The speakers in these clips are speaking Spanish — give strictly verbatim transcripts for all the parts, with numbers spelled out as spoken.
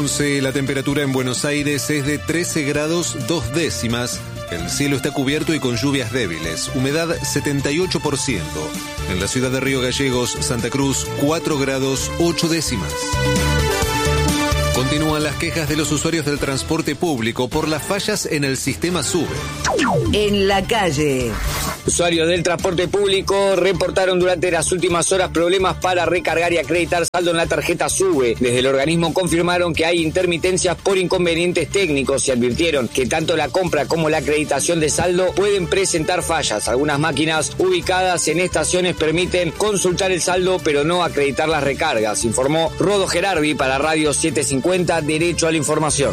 once, la temperatura en Buenos Aires es de trece grados dos décimas. El cielo está cubierto y con lluvias débiles. Humedad setenta y ocho por ciento. En la ciudad de Río Gallegos, Santa Cruz, cuatro grados ocho décimas. Continúan las quejas de los usuarios del transporte público por las fallas en el sistema SUBE. En la calle. Usuarios del transporte público reportaron durante las últimas horas problemas para recargar y acreditar saldo en la tarjeta SUBE. Desde el organismo confirmaron que hay intermitencias por inconvenientes técnicos y advirtieron que tanto la compra como la acreditación de saldo pueden presentar fallas. Algunas máquinas ubicadas en estaciones permiten consultar el saldo pero no acreditar las recargas, informó Rodo Gerardi para Radio setecientos cincuenta, Derecho a la Información.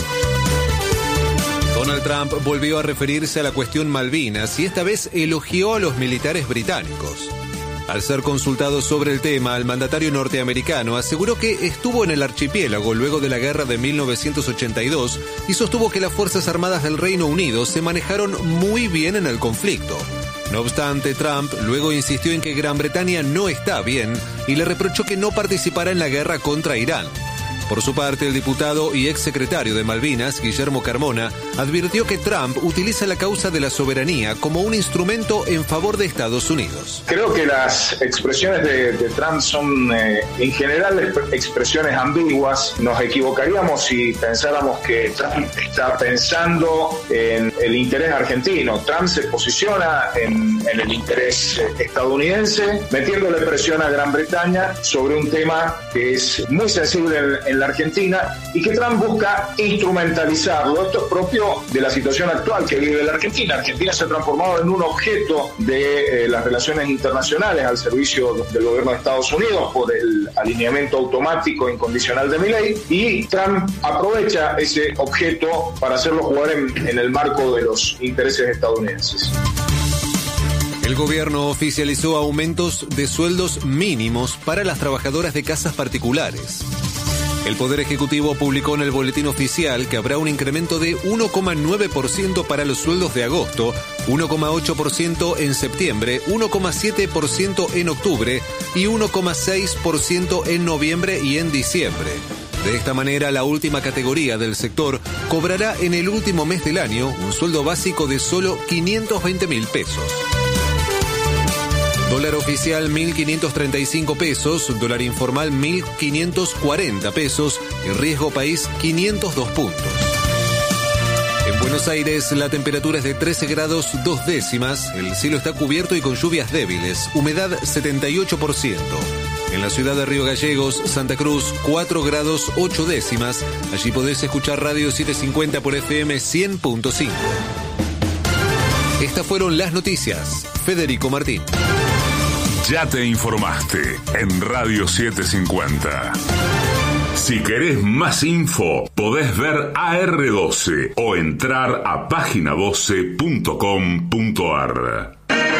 Donald Trump volvió a referirse a la cuestión Malvinas y esta vez elogió a los militares británicos. Al ser consultado sobre el tema, el mandatario norteamericano aseguró que estuvo en el archipiélago luego de la guerra de mil novecientos ochenta y dos y sostuvo que las Fuerzas Armadas del Reino Unido se manejaron muy bien en el conflicto. No obstante, Trump luego insistió en que Gran Bretaña no está bien y le reprochó que no participara en la guerra contra Irán. Por su parte, el diputado y exsecretario de Malvinas, Guillermo Carmona, advirtió que Trump utiliza la causa de la soberanía como un instrumento en favor de Estados Unidos. Creo que las expresiones de, de Trump son eh, en general expresiones ambiguas. Nos equivocaríamos si pensáramos que Trump está pensando en el interés argentino. Trump se posiciona en, en el interés estadounidense, metiéndole presión a Gran Bretaña sobre un tema que es muy sensible en, en la Argentina y que Trump busca instrumentalizarlo. Esto es propio de la situación actual que vive la Argentina. Argentina se ha transformado en un objeto de eh, las relaciones internacionales al servicio del gobierno de Estados Unidos por el alineamiento automático e incondicional de Milei, y Trump aprovecha ese objeto para hacerlo jugar en, en el marco de los intereses estadounidenses. El gobierno oficializó aumentos de sueldos mínimos para las trabajadoras de casas particulares. El Poder Ejecutivo publicó en el Boletín Oficial que habrá un incremento de uno coma nueve por ciento para los sueldos de agosto, uno coma ocho por ciento en septiembre, uno coma siete por ciento en octubre y uno coma seis por ciento en noviembre y en diciembre. De esta manera, la última categoría del sector cobrará en el último mes del año un sueldo básico de solo quinientos veinte mil pesos. Dólar oficial mil quinientos treinta y cinco pesos, dólar informal mil quinientos cuarenta pesos y riesgo país quinientos dos puntos. En Buenos Aires la temperatura es de trece grados dos décimas, el cielo está cubierto y con lluvias débiles, humedad setenta y ocho por ciento. En la ciudad de Río Gallegos, Santa Cruz, cuatro grados ocho décimas, allí podés escuchar Radio setecientos cincuenta por F M cien punto cinco. Estas fueron las noticias. Federico Martín. Ya te informaste en Radio setecientos cincuenta. Si querés más info, podés ver A R doce o entrar a página doce punto com punto ar.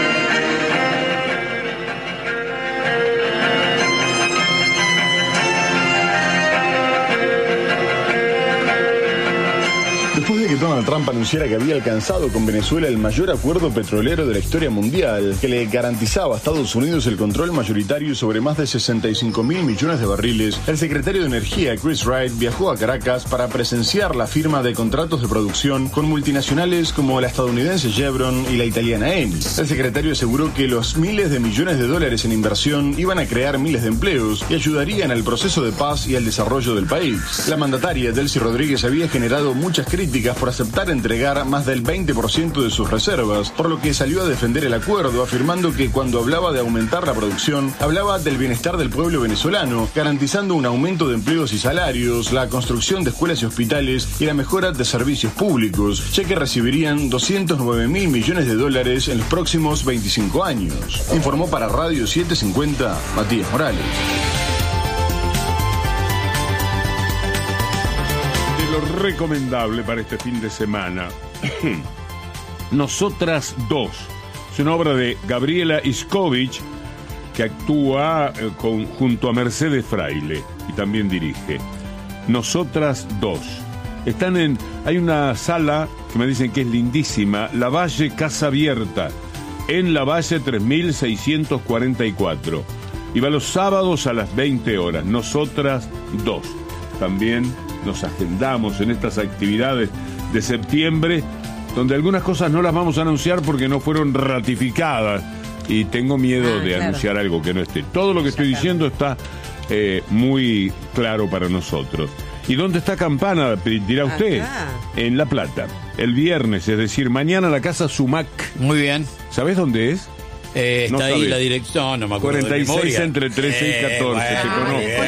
Después de que Donald Trump anunciara que había alcanzado con Venezuela el mayor acuerdo petrolero de la historia mundial, que le garantizaba a Estados Unidos el control mayoritario sobre más de sesenta y cinco mil millones de barriles, el secretario de Energía, Chris Wright, viajó a Caracas para presenciar la firma de contratos de producción con multinacionales como la estadounidense Chevron y la italiana Eni. El secretario aseguró que los miles de millones de dólares en inversión iban a crear miles de empleos y ayudarían al proceso de paz y al desarrollo del país. La mandataria, Delcy Rodríguez, había generado muchas críticas por aceptar entregar más del veinte por ciento de sus reservas, por lo que salió a defender el acuerdo, afirmando que cuando hablaba de aumentar la producción, hablaba del bienestar del pueblo venezolano, garantizando un aumento de empleos y salarios, la construcción de escuelas y hospitales y la mejora de servicios públicos, ya que recibirían doscientos nueve mil millones de dólares en los próximos veinticinco años. Informó para Radio setecientos cincuenta, Matías Morales. Lo recomendable para este fin de semana. Nosotras dos. Es una obra de Gabriela Iskovich que actúa eh, con, junto a Mercedes Fraile y también dirige. Nosotras dos. Están en... Hay una sala que me dicen que es lindísima, La Valle Casa Abierta, en La Valle tres mil seiscientos cuarenta y cuatro. Y va los sábados a las veinte horas. Nosotras dos. También nos agendamos en estas actividades de septiembre, donde algunas cosas no las vamos a anunciar porque no fueron ratificadas y tengo miedo ah, de claro. anunciar algo que no esté. Todo lo que estoy diciendo está eh, muy claro para nosotros. ¿Y dónde está Campana? Dirá usted. Acá. En La Plata. El viernes, es decir, mañana la Casa Sumac. Muy bien. ¿Sabés dónde es? Eh, está No ahí sabés. la dirección, no, no me acuerdo. cuarenta y seis de memoria. entre trece y catorce, te bueno, conozco. muy bien,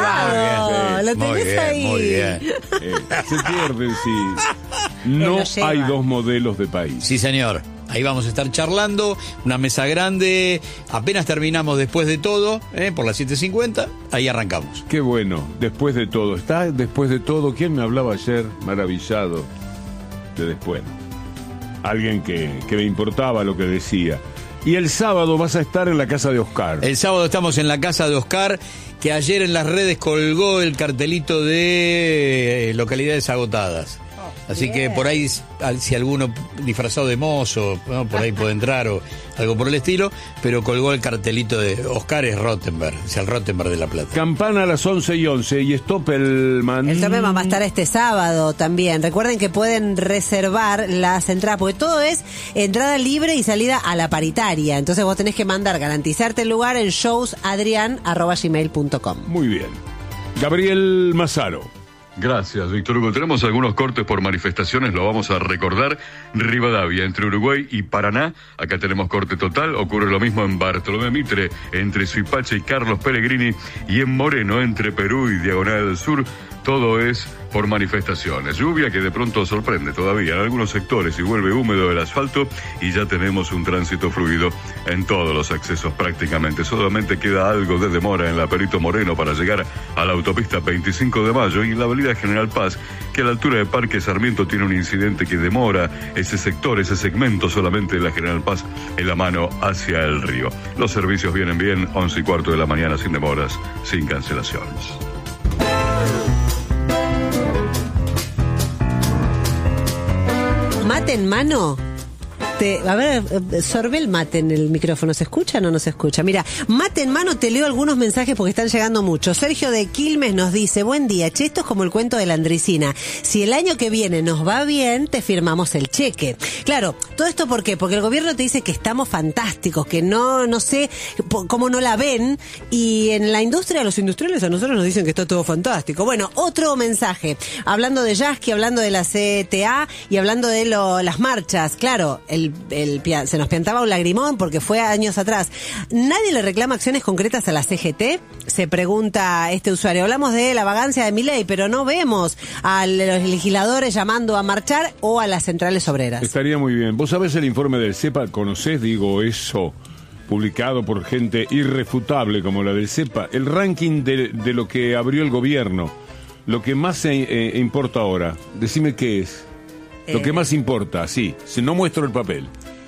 Claro, lo muy tenés bien, ahí. muy bien. Eh, se pierden, sí. No lo lleva. hay dos modelos de país. Sí, señor. Ahí vamos a estar charlando, una mesa grande, apenas terminamos después de todo, ¿eh? por las siete cincuenta, ahí arrancamos. Qué bueno, después de todo. Está después de todo. ¿Quién me hablaba ayer maravillado de después? Alguien que, que me importaba lo que decía. Y el sábado vas a estar en la casa de Oscar. El sábado estamos en la casa de Oscar, que ayer en las redes colgó el cartelito de eh, localidades agotadas. Así que por ahí, si alguno disfrazado de mozo, ¿no? por ahí puede entrar o algo por el estilo, pero colgó el cartelito de Oscar es Rottenberg, o sea, el Rottenberg de La Plata. Campana a las once y once y Stoppelman. El Stoppelman va a estar este sábado también. Recuerden que pueden reservar las entradas, porque todo es entrada libre y salida a la paritaria. Entonces vos tenés que mandar, garantizarte el lugar en showsadrian arroba gmail punto com. Muy bien. Gabriel Mazaro. Gracias, Víctor Hugo. Tenemos algunos cortes por manifestaciones, lo vamos a recordar. Rivadavia, entre Uruguay y Paraná, acá tenemos corte total. Ocurre lo mismo en Bartolomé Mitre, entre Suipacha y Carlos Pellegrini, y en Moreno, entre Perú y Diagonal del Sur. Todo es por manifestaciones. Lluvia que de pronto sorprende todavía en algunos sectores y vuelve húmedo el asfalto, y ya tenemos un tránsito fluido en todos los accesos prácticamente. Solamente queda algo de demora en la Perito Moreno para llegar a la autopista veinticinco de mayo y en la avenida General Paz, que a la altura de Parque Sarmiento tiene un incidente que demora ese sector, ese segmento solamente de la General Paz en la mano hacia el río. Los servicios vienen bien, once y cuarto de la mañana, sin demoras, sin cancelaciones. Mate en mano. Te, a ver, sorbe el mate en el micrófono. ¿Se escucha o no, no se escucha? Mira, mate en mano, te leo algunos mensajes porque están llegando muchos. Sergio de Quilmes nos dice: buen día, che, esto es como el cuento de la Andricina. Si el año que viene nos va bien, te firmamos el cheque. Claro, ¿todo esto por qué? Porque el gobierno te dice que estamos fantásticos, que no, no sé cómo no la ven, y en la industria, los industriales a nosotros nos dicen que está todo fantástico. Bueno, otro mensaje, hablando de Yasky, hablando de la C T A y hablando de lo, las marchas. Claro, el El, el, se nos piantaba un lagrimón porque fue años atrás. ¿Nadie le reclama acciones concretas a la C G T? Se pregunta este usuario. Hablamos de la vagancia de Milei, pero no vemos a los legisladores llamando a marchar o a las centrales obreras. Estaría muy bien. ¿Vos sabés el informe del CEPA? ¿Conocés, digo, eso? Publicado por gente irrefutable como la del CEPA. El ranking de, de lo que abrió el gobierno. Lo que más eh, eh, importa ahora. Decime qué es. Lo que más importa, sí, si no muestro el papel.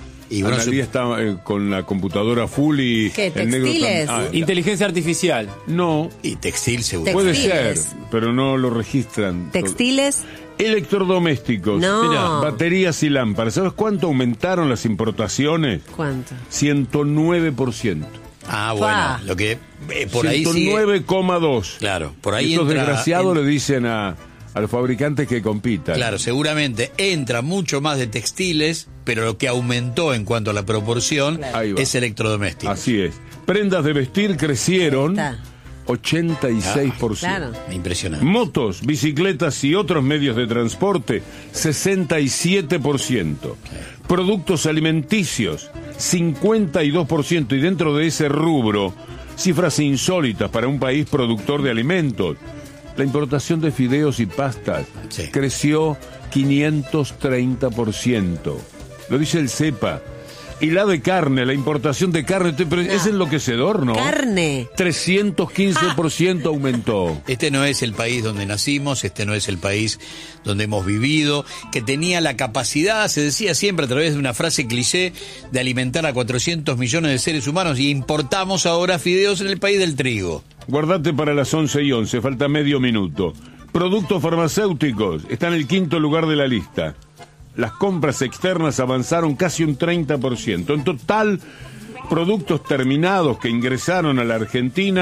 Y bueno, Analía está eh, con la computadora full y... ¿Qué, el negro textiles? tam- ah, Inteligencia artificial. No. Y textil seguro. Puede Textiles. ser, pero no lo registran. ¿Textiles? Electrodomésticos. No. Mirá, baterías y lámparas. ¿Sabes cuánto aumentaron las importaciones? ¿Cuánto? ciento nueve por ciento. Ah, bueno, Fua. lo que eh, por ahí sigue... ciento nueve coma dos. Claro, por ahí Estos entra... desgraciados en- le dicen a, a los fabricantes que compitan. Claro, seguramente entra mucho más de textiles, pero lo que aumentó en cuanto a la proporción Ahí va. es electrodomésticos. Así es. Prendas de vestir crecieron Ahí está. ochenta y seis por ciento. Claro. Impresionante. Motos, bicicletas y otros medios de transporte, sesenta y siete por ciento. Productos alimenticios, cincuenta y dos por ciento. Y dentro de ese rubro, cifras insólitas para un país productor de alimentos. La importación de fideos y pastas Sí. creció quinientos treinta por ciento. Lo dice el CEPA. Y la de carne, la importación de carne, pero es enloquecedor, ¿no? Carne. trescientos quince por ciento aumentó. Este no es el país donde nacimos, este no es el país donde hemos vivido, que tenía la capacidad, se decía siempre a través de una frase cliché, de alimentar a cuatrocientos millones de seres humanos, y importamos ahora fideos en el país del trigo. Guardate para las once y once, falta medio minuto. Productos farmacéuticos, está en el quinto lugar de la lista. Las compras externas avanzaron casi un treinta por ciento. En total, productos terminados que ingresaron a la Argentina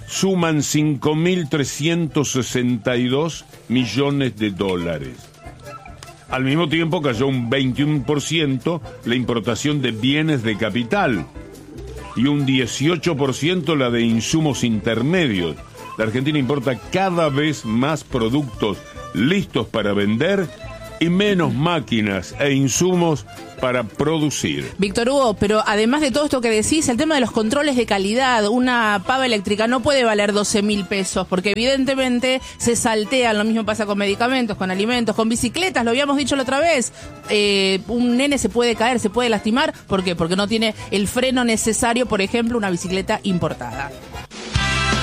suman cinco mil trescientos sesenta y dos millones de dólares. Al mismo tiempo cayó un veintiuno por ciento la importación de bienes de capital y un dieciocho por ciento la de insumos intermedios. La Argentina importa cada vez más productos listos para vender y menos máquinas e insumos para producir. Víctor Hugo, pero además de todo esto que decís, el tema de los controles de calidad, una pava eléctrica no puede valer doce mil pesos, porque evidentemente se saltean, lo mismo pasa con medicamentos, con alimentos, con bicicletas, lo habíamos dicho la otra vez, eh, un nene se puede caer, se puede lastimar, ¿por qué? Porque no tiene el freno necesario, por ejemplo, una bicicleta importada.